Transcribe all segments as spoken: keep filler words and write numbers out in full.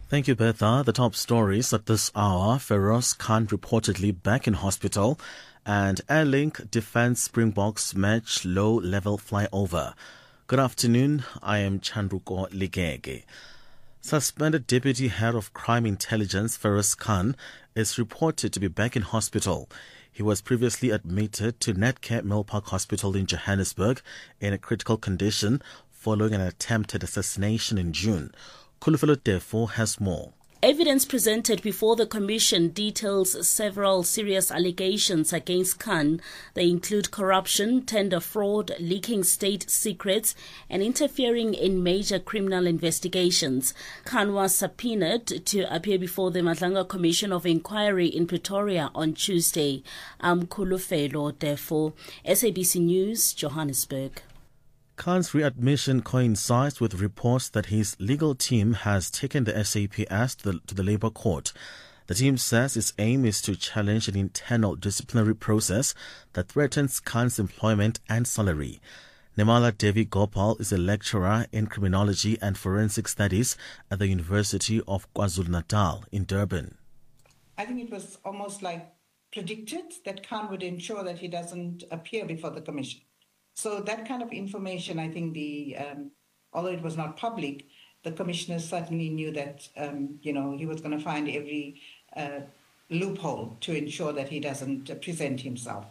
Thank you, Bertha. The top stories at this hour: Feroz Khan reportedly back in hospital, and Airlink defends Springboks match low-level flyover. Good afternoon. I am Chandruko Ligege. Suspended Deputy Head of Crime Intelligence Feroz Khan is reported to be back in hospital. He was previously admitted to Netcare Millpark Hospital in Johannesburg in a critical condition following an attempted assassination in June. Khulufelo Defo has more. Evidence presented before the Commission details several serious allegations against Khan. They include corruption, tender fraud, leaking state secrets, and interfering in major criminal investigations. Khan was subpoenaed to appear before the Madlanga Commission of Inquiry in Pretoria on Tuesday. I'm Khulufelo Defo, S A B C News, Johannesburg. Khan's readmission coincides with reports that his legal team has taken the S A P S to the, to the Labour Court. The team says its aim is to challenge an internal disciplinary process that threatens Khan's employment and salary. Nemala Devi Gopal is a lecturer in criminology and forensic studies at the University of KwaZulu-Natal in Durban. I think it was almost like predicted that Khan would ensure that he doesn't appear before the Commission. So that kind of information, I think the, um, although it was not public, the commissioners certainly knew that, um, you know, he was going to find every uh, loophole to ensure that he doesn't uh, present himself.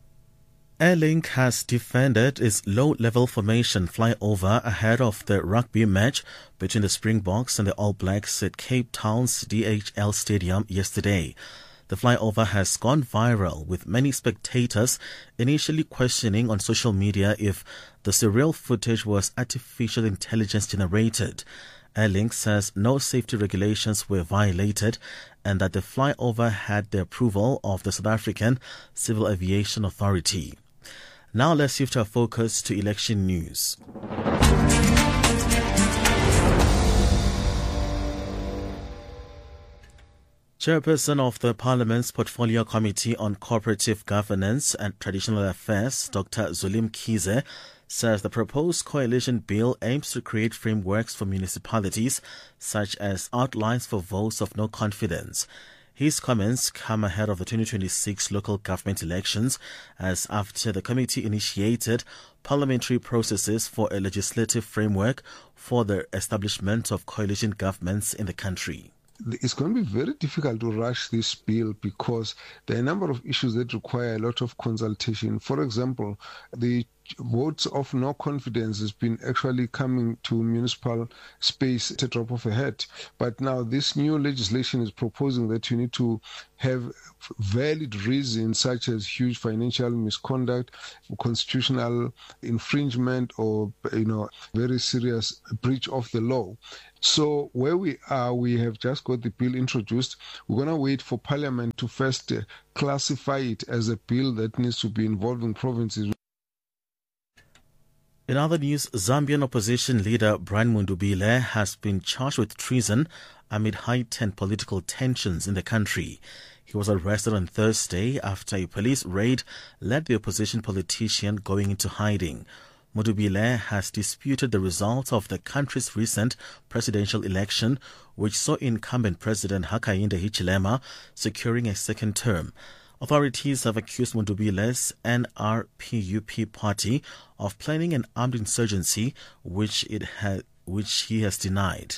Airlink has defended its low-level formation flyover ahead of the rugby match between the Springboks and the All Blacks at Cape Town's D H L Stadium yesterday. The flyover has gone viral, with many spectators initially questioning on social media if the surreal footage was artificial intelligence generated. Airlink says no safety regulations were violated and that the flyover had the approval of the South African Civil Aviation Authority. Now let's shift our focus to election news. Chairperson of the Parliament's Portfolio Committee on Cooperative Governance and Traditional Affairs, Doctor Zweli Mkhize, says the proposed coalition bill aims to create frameworks for municipalities, such as outlines for votes of no confidence. His comments come ahead of the twenty twenty-six local government elections, as after the committee initiated parliamentary processes for a legislative framework for the establishment of coalition governments in the country. It's going to be very difficult to rush this bill because there are a number of issues that require a lot of consultation. For example, the votes of no confidence has been actually coming to municipal space at a drop of a hat. But now this new legislation is proposing that you need to have valid reasons such as huge financial misconduct, constitutional infringement, or, you know, very serious breach of the law. So where we are, we have just got the bill introduced. We're going to wait for Parliament to first uh, classify it as a bill that needs to be involving provinces. In other news, Zambian opposition leader Brian Mundubile has been charged with treason amid heightened political tensions in the country. He was arrested on Thursday after a police raid led the opposition politician going into hiding. Mundubile has disputed the results of the country's recent presidential election, which saw incumbent President Hakainde Hichilema securing a second term. Authorities have accused Mundubile's N R P U P party of planning an armed insurgency, which it ha- which he has denied.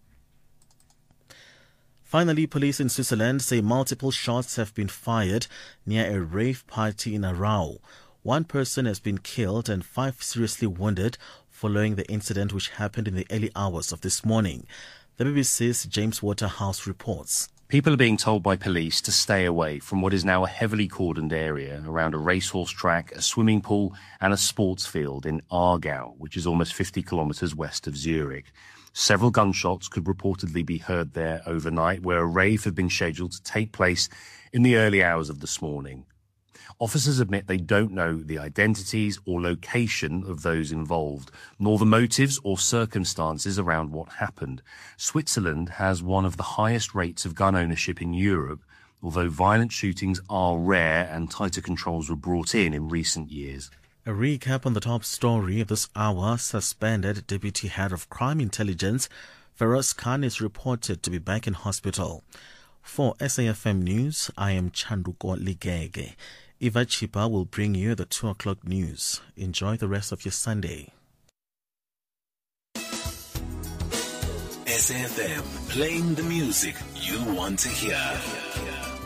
Finally, police in Switzerland say multiple shots have been fired near a rave party in Aarau. One person has been killed and five seriously wounded following the incident, which happened in the early hours of this morning. The B B C's James Waterhouse reports. People are being told by police to stay away from what is now a heavily cordoned area around a racehorse track, a swimming pool and a sports field in Aargau, which is almost fifty kilometres west of Zurich. Several gunshots could reportedly be heard there overnight, where a rave had been scheduled to take place in the early hours of this morning. Officers admit they don't know the identities or location of those involved, nor the motives or circumstances around what happened. Switzerland has one of the highest rates of gun ownership in Europe, although violent shootings are rare and tighter controls were brought in in recent years. A recap on the top story of this hour: suspended Deputy Head of Crime Intelligence Feroz Khan is reported to be back in hospital. For S A F M News, I am Chanduko Ligege. Eva Chipa will bring you the two o'clock news. Enjoy the rest of your Sunday. S A F M, playing the music you want to hear.